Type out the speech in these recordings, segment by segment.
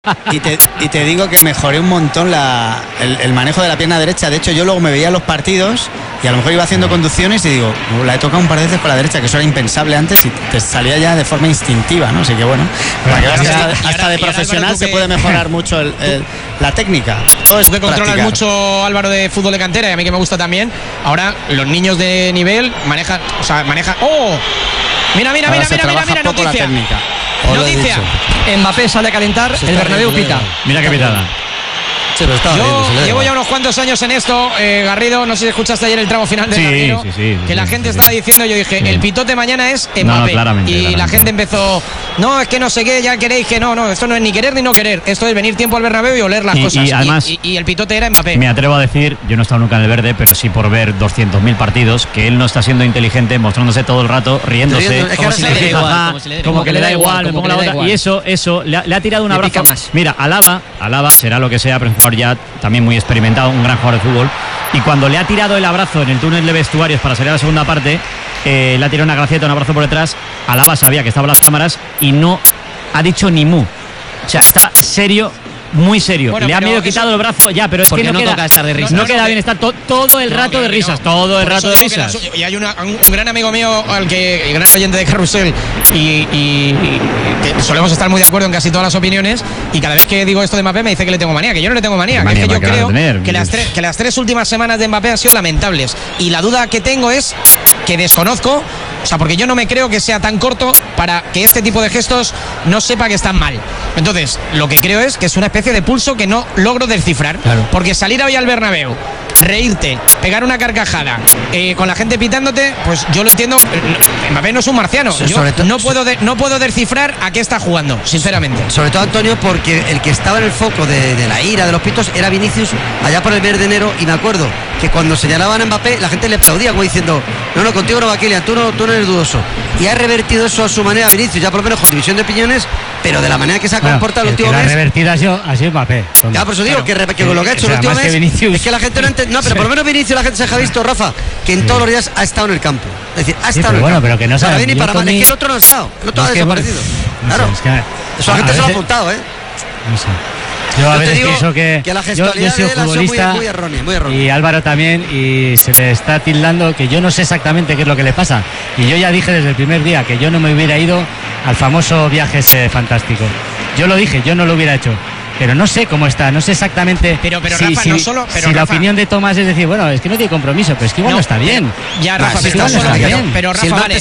Y te digo que mejoré un montón el manejo de la pierna derecha. De hecho, yo luego me veía los partidos y a lo mejor iba haciendo conducciones y digo, la he tocado un par de veces con la derecha, que eso era impensable antes y te salía ya de forma instintiva, ¿no? Así que bueno, hasta de profesional se puede mejorar mucho la técnica. Todo es que controlas mucho, Álvaro, de fútbol de cantera, y a mí que me gusta también. Ahora los niños de nivel manejan. ¡Oh! Mira, noticia. Noticia. Mbappé sale a calentar, el Bernabéu pita. Mira qué pitada. Yo llevo ya unos cuantos años en esto, Garrido, no sé si escuchaste ayer el tramo final del partido, que la gente estaba diciendo, yo dije, el pitote mañana es Mbappé, y la gente empezó, no, es que no sé qué, ya queréis que no, esto no es ni querer ni no querer, esto es venir tiempo al Bernabéu y oler las cosas, y además, y el pitote era Mbappé. Me atrevo a decir, yo no he estado nunca en el verde, pero sí por ver 200.000 partidos, que él no está siendo inteligente, mostrándose todo el rato, riéndose, como que le da igual, me pongo la otra, y eso le ha tirado un abrazo. Mira, Alaba será lo que sea, pero es un jugador ya también muy experimentado, un gran jugador de fútbol, y cuando le ha tirado el abrazo en el túnel de vestuarios para salir a la segunda parte, le ha tirado una gracieta, un abrazo por detrás. Alaba sabía que estaban las cámaras y no ha dicho ni mu. O sea, está serio, muy serio. Bueno, le ha medio quitado el brazo ya, pero es que no queda, toca estar de risas. No queda bien, está todo el rato de risas, todo el rato de risas. Y hay un gran amigo mío, el gran oyente de Carrusel, y que solemos estar muy de acuerdo en casi todas las opiniones, y cada vez que digo esto de Mbappé me dice que le tengo manía, que yo no le tengo manía, que es que yo creo que las tres últimas semanas de Mbappé han sido lamentables, y la duda que tengo es que desconozco, o sea, porque yo no me creo que sea tan corto para que este tipo de gestos no sepa que están mal. Entonces, lo que creo es que es una especie de pulso que no logro descifrar, porque salir hoy al Bernabéu, reírte, pegar una carcajada, con la gente pitándote, pues yo lo entiendo. Mbappé no es un marciano. Yo no puedo descifrar a qué está jugando, sinceramente. Sobre todo, Antonio, porque el que estaba en el foco de la ira de los pitos era Vinicius allá por el mes de enero, y me acuerdo que cuando señalaban a Mbappé la gente le aplaudía como diciendo, no, contigo no va, Kylian, tú no eres dudoso, y ha revertido eso a su manera Vinicius, ya por lo menos con división de opiniones, pero de la manera que se ha comportado el último mes. La revertida ha sido Mbappé. Ya, por eso digo que lo que ha hecho el último mes es que la gente no entiende. No, pero por lo menos Vinicius la gente se ha visto, Rafa, que en todos los días ha estado en el campo. Es decir, ha estado en el campo. Pero que no sabe. Para bien y para mal. Es que el otro no ha estado. El otro ha desaparecido. Claro. Eso la gente se lo ha apuntado, No sé. Yo a veces pienso que la gestualidad yo soy futbolista muy errónea. Y Álvaro también, y se le está tildando que yo no sé exactamente qué es lo que le pasa, y yo ya dije desde el primer día que yo no me hubiera ido al famoso viaje ese fantástico. Yo lo dije, yo no lo hubiera hecho, pero no sé cómo está, no sé exactamente. Pero Rafa, no solo. Pero si Rafa, la opinión de Tomás es decir, bueno, es que no tiene compromiso, pero es que igual no está bien. Ya, Rafa, pero Rafa, vale,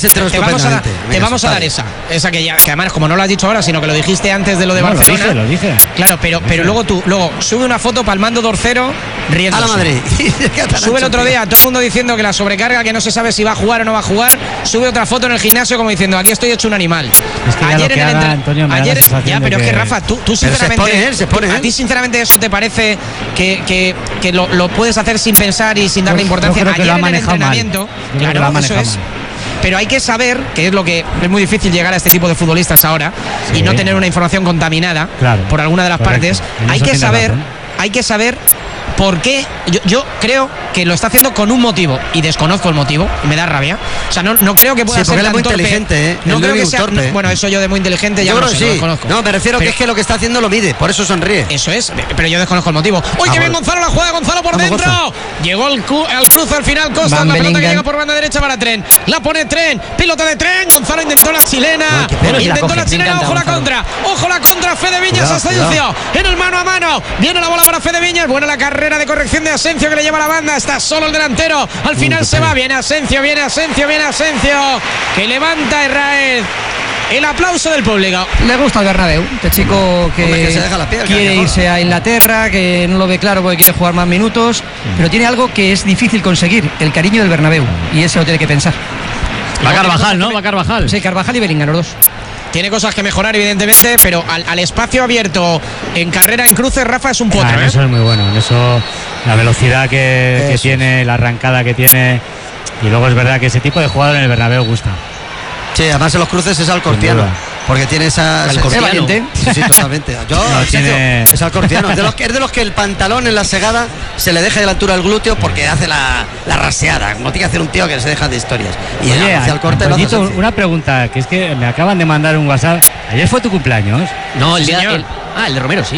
te vamos a dar esa que además, como no lo has dicho ahora, sino que lo dijiste antes de lo de Barcelona. Lo dije. Claro, pero luego sube una foto palmando dorcero, riéndose. A la Madrid. Sube el otro día, todo el mundo diciendo que la sobrecarga, que no se sabe si va a jugar o no va a jugar. Sube otra foto en el gimnasio como diciendo, aquí estoy hecho un animal. Es que ayer en el entrenamiento. Ya, pero es que Rafa, tú sinceramente. ¿A ti sinceramente eso te parece que lo puedes hacer sin pensar y sin darle importancia? Ayer en el entrenamiento, claro, eso es. Pero hay que saber, que es lo que es muy difícil llegar a este tipo de futbolistas ahora, y no tener una información contaminada por alguna de las partes. Hay que saber por qué. Yo creo que lo está haciendo con un motivo, y desconozco el motivo, y me da rabia. O sea, no creo que pueda ser tan muy torpe. Inteligente, no creo que sea torpe. Bueno, eso yo de muy inteligente ya no sé, lo desconozco. No, me refiero que es que lo que está haciendo lo mide, por eso sonríe. Eso es, pero yo desconozco el motivo. ¡Uy, qué bien Gonzalo la juega! ¡Gonzalo por dentro! Llegó al cruce al final Costa, la pelota que llega por banda derecha para Tren. La pone Tren, pilota de Tren. Gonzalo intentó la chilena. Ojo la contra. Fede Viñas Asensio en el mano a mano. Viene la bola para Fede Viñas. Buena la carrera de corrección de Asensio, que le lleva la banda. Está solo el delantero. Al final se va. Viene Asensio. Que levanta Israel. El aplauso del público. Le gusta el Bernabéu. Este chico que se deja la piel, quiere irse a Inglaterra, que no lo ve claro porque quiere jugar más minutos, pero tiene algo que es difícil conseguir: el cariño del Bernabéu. Y eso lo tiene que pensar. Va Carvajal, ¿no? Va Carvajal. Sí, Carvajal y Bellingham, los dos. Tiene cosas que mejorar, evidentemente, pero al espacio abierto en carrera, en cruces, Rafa es un potro. Eso es muy bueno. Eso, la velocidad que tiene, la arrancada que tiene. Y luego es verdad que ese tipo de jugador en el Bernabéu gusta. Sí, además en los cruces es alcortiano, porque tiene esa valiente. Sí, totalmente. Es alcortiano, es de los que el pantalón en la segada se le deja de la altura del glúteo porque hace la raseada, como tiene que hacer un tío que se deja de historias. Y hacia el corte Antoñito, una pregunta, que es que me acaban de mandar un WhatsApp. ¿Ayer fue tu cumpleaños? No, el de Romero, sí.